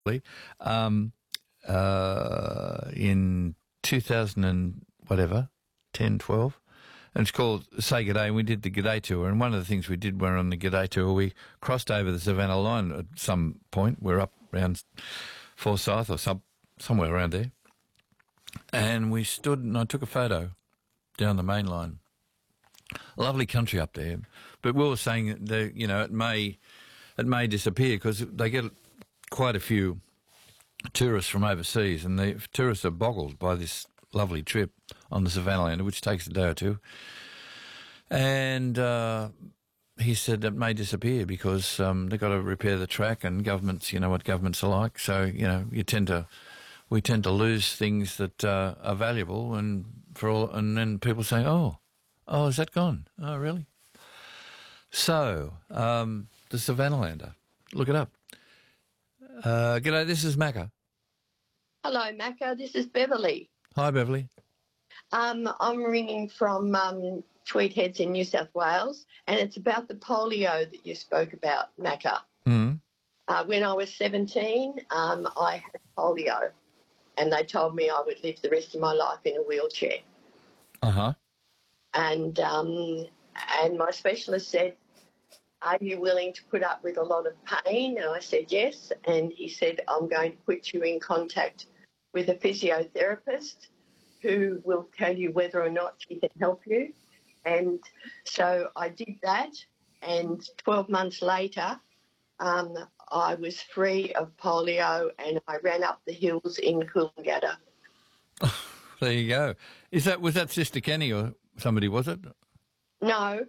in 2000 and whatever, 10, 12. And it's called Say G'day, and we did the G'day tour. And one of the things we did when we were on the G'day tour, we crossed over the Savannah line at some point. We're up around Forsyth or somewhere around there. And we stood and I took a photo down the main line. Lovely country up there. But we were saying that, it may disappear because they get quite a few tourists from overseas, and the tourists are boggled by this lovely trip on the Savannah Lander, which takes a day or two. And he said it may disappear because they've got to repair the track, and governments, you know what governments are like. So, we tend to lose things that are valuable, and then people say, oh, is that gone? Oh, really? So, the Savannah Lander. Look it up. G'day, this is Macca. Hello, Macca. This is Beverly. Hi, Beverly. I'm ringing from Tweed Heads in New South Wales, and it's about the polio that you spoke about, Macca. Mm. When I was 17, I had polio, and they told me I would live the rest of my life in a wheelchair. Uh-huh. And my specialist said, are you willing to put up with a lot of pain? And I said yes. And he said, I'm going to put you in contact with a physiotherapist who will tell you whether or not she can help you. And so I did that. And 12 months later, I was free of polio and I ran up the hills in Coolangatta. There you go. Was that Sister Kenny or somebody, was it? No.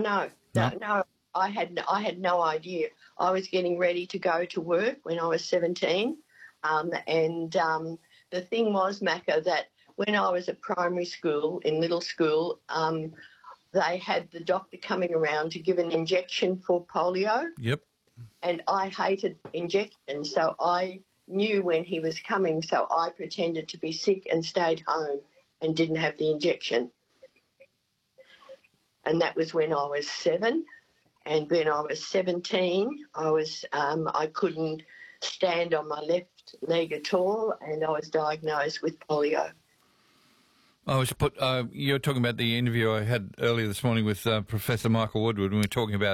I had no idea. I was getting ready to go to work when I was 17. The thing was, Macca, that when I was at primary school, in middle school, they had the doctor coming around to give an injection for polio. Yep. And I hated injections, so I knew when he was coming, so I pretended to be sick and stayed home and didn't have the injection. And that was when I was 7. And when I was 17, I couldn't stand on my left leg at all, and I was diagnosed with polio. You're talking about the interview I had earlier this morning with Professor Michael Woodward, when we were talking about